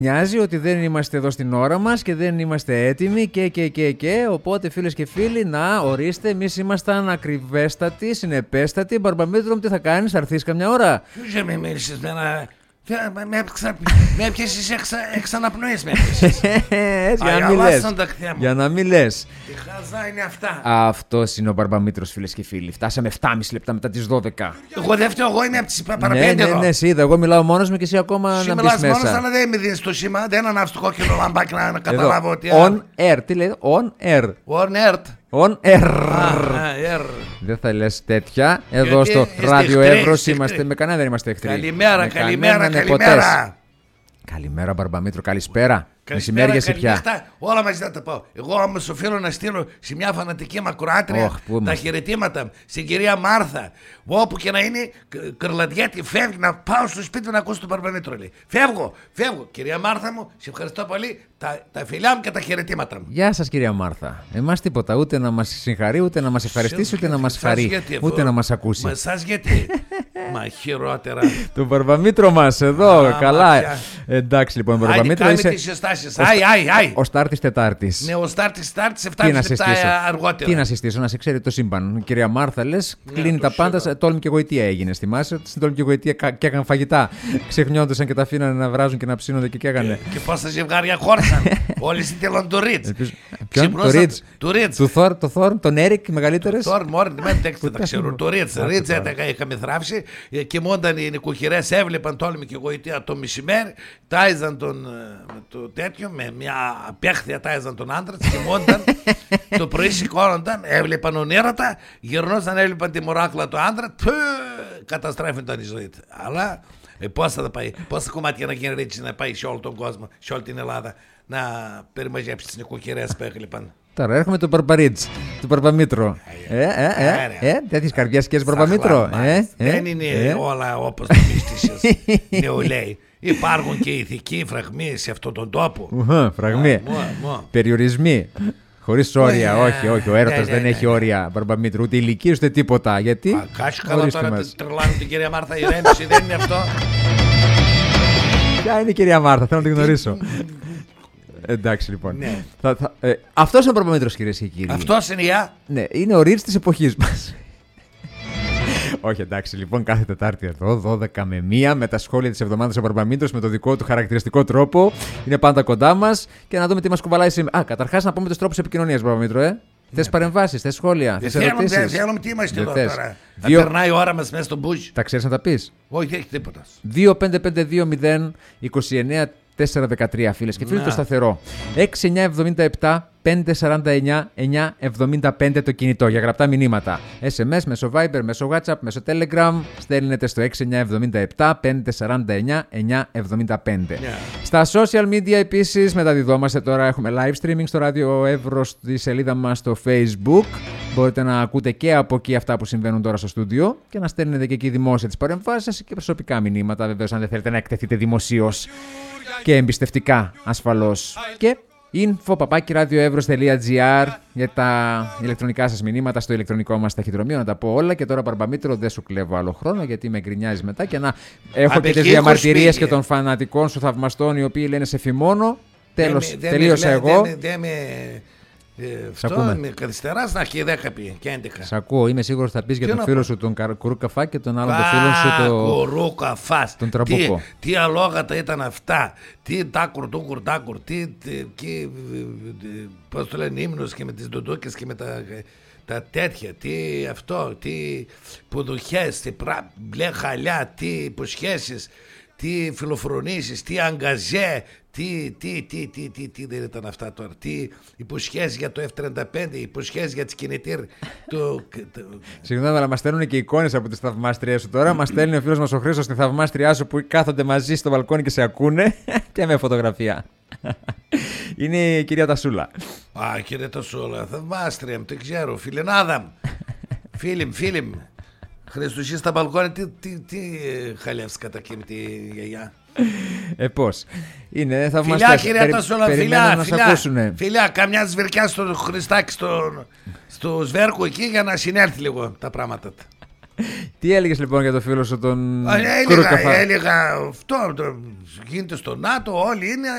Νοιάζει ότι δεν είμαστε εδώ στην ώρα μας και δεν είμαστε έτοιμοι και. Οπότε, φίλες και φίλοι, να ορίστε, εμείς ήμασταν ακριβέστατοι, συνεπέστατοι. Μπαρμπαμήτρο μου, τι θα κάνεις, θα έρθεις καμιά ώρα? Ποιος με μίλησες με ένα... Με έπιασες εξαναπνοές με έπιασες. Για να μην λες. Τι χαζά είναι αυτά. Αυτός είναι ο Μπαρμπαμήτρος, φίλες και φίλοι. Φτάσαμε 7,5 λεπτά μετά τις 12. Εγώ δεν φταίω, εγώ είμαι από τις παραπέντε εδώ. Ναι, είδα. Εγώ μιλάω μόνος μου και εσύ ακόμα να μπεις μέσα. Μόνος, αλλά δεν με δίνεις το σήμα. Δεν ανάψεις το κόκκινο λαμπάκι να καταλάβω ότι... On air, τι λέει, on air. On air. Δεν θα λες τέτοια. Εδώ στο Ράδιο Εύρος είμαστε. Με κανένα δεν είμαστε εχθροί. Καλημέρα. Καλημέρα, Μπαρμπαμήτρο, καλησπέρα. Μεσημέριασε πια. Όλα μαζί θα τα πω. Εγώ όμως οφείλω να στείλω σε μια φανατική μακροάτρια τα χαιρετήματα στην κυρία Μάρθα. Όπου και να είναι, Καρλαντιάτη φεύγει να πάω στο σπίτι να ακούσω τον Μπαρμπαμήτρο. Φεύγω. Κυρία Μάρθα μου, σε ευχαριστώ πολύ. Τα φιλιά μου και τα χαιρετήματα μου. Γεια σας, κυρία Μάρθα. Εμάς τίποτα. Ούτε να μας συγχαρεί, ούτε να μας ευχαριστήσει, ούτε να μας χαρεί. Ούτε να μας ακούσει. Μα σας γιατί. Μα χειρότερα. Τον Μπαρμπαμήτρο μας εδώ. Καλά. Εντάξει λοιπόν, Μπαρμπαμήτρο. Ο Στάρτης Τετάρτης. Ναι, ο Στάρτης 7 λεπτά αργότερα. Τι να συστήσω, να σε ξέρει το σύμπαν. Κυρία Μάρθα, λες, κλείνει τα πάντα. Τόλμη και γοητεία έγινε στη Μάση. Στην τόλμη και γοητεία και έκαναν φαγητά. Ξεχνιόντουσαν και τα αφήνανε να βράζουν και να ψήνονται και έκανε. Και πόσα ζευγάρια χώρισαν. Όλοι στείλαν το Ρίτς. Ποιον? Το Ρίτς. Το Θόρν, τον Έρικ, οι μεγαλύτερες. Θόρν, μόρι, δεν τα ξέρω. Το Ρίτς είχαμε θράψει. Κοιμόνταν οι νοικοκυρές, έβλεπαν τόλμη και γοητεία το μεσημέρι. Τάιζαν το τέτοιο με μια απέχθεια, τάιζαν τον άντρα, κοιμόνταν. Το πρωί σηκώνονταν, έβλεπαν ονείρωτα, γυρνώσαν, έβλεπαν τη μωράκλα του άντρα. Καταστρέφονταν η ζωή του. Αλλά πώς θα τα πάει, πόσα κομμάτια να γίνει έτσι να πάει σε όλο τον κόσμο, σε όλη την Ελλάδα, να περιμαζέψει τις νοικοκυρές που έβλεπαν. Τώρα έρχομαι τον Μπαρμπαρίτς, τον Μπαρμπαμήτρο. Τέτοιες καρδιές και Μπαρμπαμήτρο. Δεν είναι όλα όπως το πίστησες, νεολαίοι. Υπάρχουν και ηθικοί φραγμοί σε αυτόν τον τόπο. Φραγμοί. Περιορισμοί. Χωρίς όρια. Όχι. Ο έρωτας δεν έχει όρια, Μπαρμπαμήτρο. Ούτε ηλικία ούτε τίποτα. Γιατί? Κάτσε καλά τώρα, τρελάνουν την κυρία Μάρθα, ηρέμηση, δεν είναι αυτό. Ποια είναι η κυρία Μάρθα, θέλω να την γνωρίσω. Εντάξει λοιπόν. Αυτός είναι ο Μπαρμπαμήτρος, κυρίες και κύριοι. Αυτός είναι Ναι, είναι ο Ρίτς της εποχής μας. Όχι, εντάξει, λοιπόν, κάθε Τετάρτη εδώ, 12 με 1, με τα σχόλια της εβδομάδας ο Μπαρμπαμήτρος με το δικό του χαρακτηριστικό τρόπο. Είναι πάντα κοντά μας και να δούμε τι μας κουβαλάει σήμερα. Καταρχάς να πούμε τους τρόπους επικοινωνίας, Μπαρμπαμήτρο, Θες παρεμβάσεις, θες σχόλια, θες ερωτήσεις? Δεν θέλουμε, τι είμαστε εδώ τώρα. Να περνάει η ώρα μας μέσα στον μπούζι. Τα ξέρεις να τα πεις? Όχι, δεν έχει τίποτα. 2-5-5-2-0-29-4-13, φίλες και φίλοι, το σταθερό. 6-9-77 549-975 το κινητό για γραπτά μηνύματα. SMS, μέσω Viber, μέσω WhatsApp, μέσω Telegram. Στέλνετε στο 6-9-77 549-975. Στα social media επίσης μεταδιδόμαστε τώρα. Έχουμε live streaming στο Ράδιο Εύρος, στη σελίδα μας στο Facebook. Μπορείτε να ακούτε και από εκεί αυτά που συμβαίνουν τώρα στο στούντιο και να στέλνετε και εκεί δημόσια τις παρεμβάσεις και προσωπικά μηνύματα. Βεβαίως, αν δεν θέλετε να εκτεθείτε δημοσίως και εμπιστευτικά ασφαλώς. Και info@radioevros.gr για τα ηλεκτρονικά σας μηνύματα στο ηλεκτρονικό μας ταχυδρομείο. Να τα πω όλα. Και τώρα, Μπαρμπαμήτρο, δεν σου κλέβω άλλο χρόνο γιατί με γκρινιάζεις μετά και να έχω και τις διαμαρτυρίες και των φανατικών σου θαυμαστών οι οποίοι λένε σε φημώνω. Τέλος, τελείωσα εγώ. Αυτό με καθυστεράς να έχει 10 πει και 11. Σ' ακούω, είμαι σίγουρος θα πεις για τον φίλο σου τον Κουρούκαφά και τον άλλον τον φίλο σου τον Τραμπούκο. Τι αλόγατα ήταν αυτά. Τι τάκουρ, πώς το λένε, ύμνος και με τις ντοντούκες και με τα τέτοια. Τι αυτό, τι πουδουχές, τι μπλε χαλιά, τι υποσχέσεις, τι φιλοφρονήσεις, τι αγκαζέ. Τι δεν ήταν αυτά τώρα. Τι υποσχέσεις για το F-35, υποσχέσεις για τις κινητήρ. Συγγνώμη, αλλά μας στέλνουν και εικόνες από τις θαυμάστριές σου τώρα. Μας στέλνει ο φίλος μας ο Χρήστος τη θαυμάστριά σου που κάθονται μαζί στο μπαλκόνι και σε ακούνε και με φωτογραφία. Είναι η κυρία Τασούλα. Κυρία Τασούλα, θαυμάστρια μου, δεν ξέρω. Φιλενάδα μου. Φίλιμ. Χρήστος, εσύ στα μπαλκόνι, τι χαλεύεις κατά εκεί με τη γιαγιά? Πώς είναι, θαυμαστές. Φιλιά, κυρία Τασούλα, φιλιά, καμιά σβερκιά στο Χριστάκι στο Σβέρκο εκεί για να συνέλθει λίγο τα πράγματα. Τι έλεγες λοιπόν για το φίλο σου τον Έλεγα αυτό, γίνεται στο ΝΑΤΟ, όλοι είναι